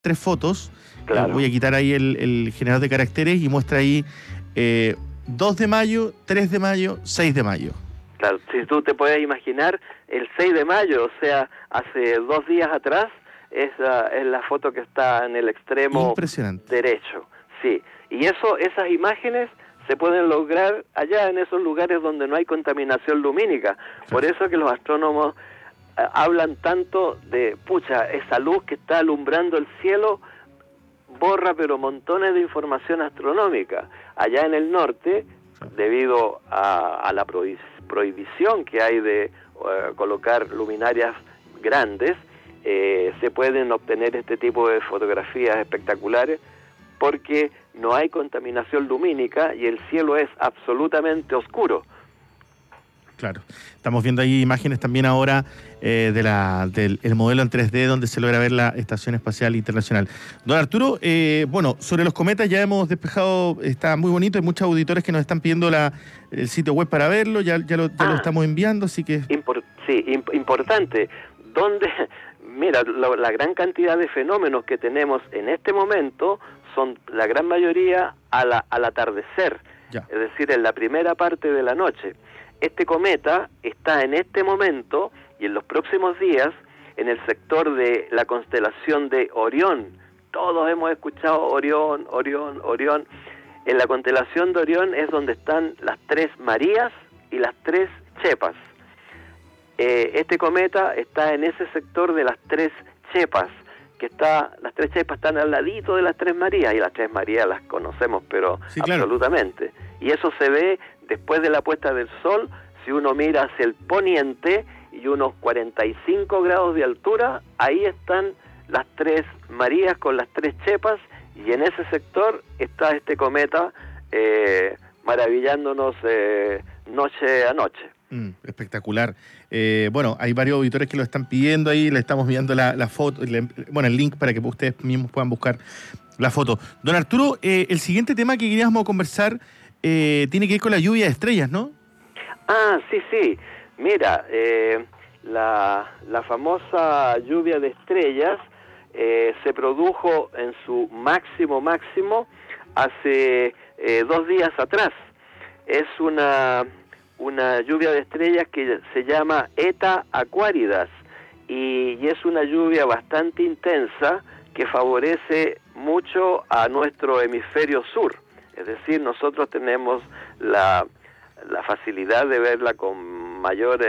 3 fotos. Claro. Voy a quitar ahí el generador de caracteres y muestra ahí 2 de mayo, 3 de mayo, 6 de mayo. Claro, si tú te puedes imaginar, el 6 de mayo, o sea, hace 2 días atrás, es la foto que está en el extremo Impresionante. derecho. Sí, y esas imágenes se pueden lograr allá en esos lugares donde no hay contaminación lumínica. Por eso que los astrónomos hablan tanto de, esa luz que está alumbrando el cielo borra pero montones de información astronómica. Allá en el norte, debido a la prohibición que hay de colocar luminarias grandes, se pueden obtener este tipo de fotografías espectaculares porque no hay contaminación lumínica y el cielo es absolutamente oscuro. Claro, estamos viendo ahí imágenes también ahora del modelo en 3D donde se logra ver la Estación Espacial Internacional. Don Arturo, bueno, sobre los cometas ya hemos despejado, está muy bonito, hay muchos auditores que nos están pidiendo el sitio web para verlo, ya lo estamos enviando, así que... Importante. Mira, la gran cantidad de fenómenos que tenemos en este momento son la gran mayoría al atardecer, es decir, en la primera parte de la noche. Este cometa está en este momento y en los próximos días en el sector de la constelación de Orión. Todos hemos escuchado Orión, Orión, Orión. En la constelación de Orión es donde están las 3 Marías y las 3 Chepas. Este cometa está en ese sector de las 3 Chepas, las 3 Chepas están al ladito de las 3 Marías, y las 3 Marías las conocemos, pero sí, absolutamente. Claro. Y eso se ve después de la puesta del sol, si uno mira hacia el poniente y unos 45 grados de altura, ahí están las 3 Marías con las 3 Chepas, y en ese sector está este cometa maravillándonos noche a noche. Espectacular. Bueno, hay varios auditores que lo están pidiendo ahí, le estamos enviando la foto, el link para que ustedes mismos puedan buscar la foto. Don Arturo, el siguiente tema que queríamos conversar tiene que ver con la lluvia de estrellas, ¿no? Sí. Mira, la famosa lluvia de estrellas se produjo en su máximo hace 2 días atrás. Es una lluvia de estrellas que se llama Eta Aquaridas y es una lluvia bastante intensa que favorece mucho a nuestro hemisferio sur. Es decir, nosotros tenemos la facilidad de verla con mayor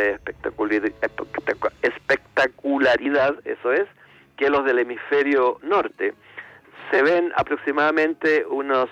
espectacularidad, eso es, que los del hemisferio norte. Se ven aproximadamente unos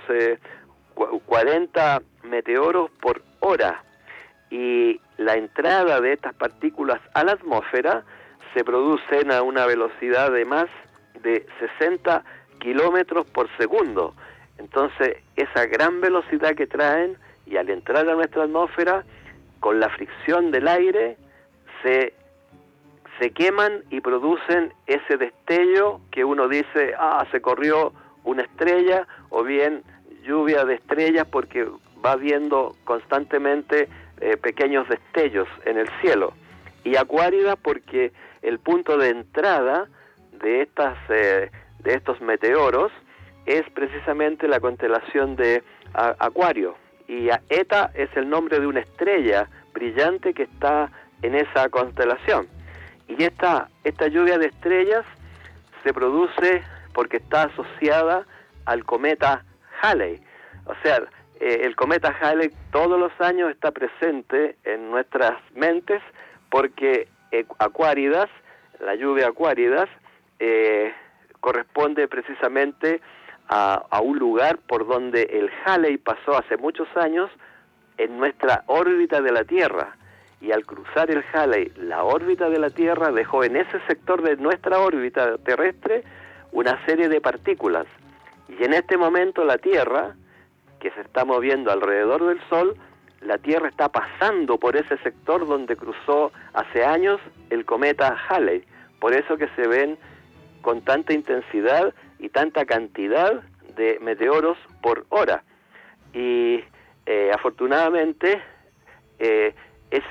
40 meteoros por hora, y la entrada de estas partículas a la atmósfera se producen a una velocidad de más de 60 kilómetros por segundo. Entonces, esa gran velocidad que traen, y al entrar a nuestra atmósfera, con la fricción del aire, se queman y producen ese destello que uno dice, se corrió una estrella, o bien lluvia de estrellas, porque va viendo constantemente pequeños destellos en el cielo. Y acuárida porque el punto de entrada de estos meteoros es precisamente la constelación de Acuario, y Eta es el nombre de una estrella brillante que está en esa constelación. Y esta lluvia de estrellas se produce porque está asociada al cometa Halley. O sea, el cometa Halley todos los años está presente en nuestras mentes porque Aquáridas, la lluvia Aquáridas, corresponde precisamente a un lugar por donde el Halley pasó hace muchos años en nuestra órbita de la Tierra. Y al cruzar el Halley, la órbita de la Tierra dejó en ese sector de nuestra órbita terrestre una serie de partículas. Y en este momento la Tierra, que se está moviendo alrededor del Sol, la Tierra está pasando por ese sector donde cruzó hace años el cometa Halley. Por eso que se ven con tanta intensidad y tanta cantidad de meteoros por hora. Y afortunadamente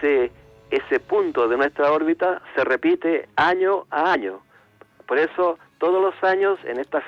ese punto de nuestra órbita se repite año a año. Por eso todos los años en esta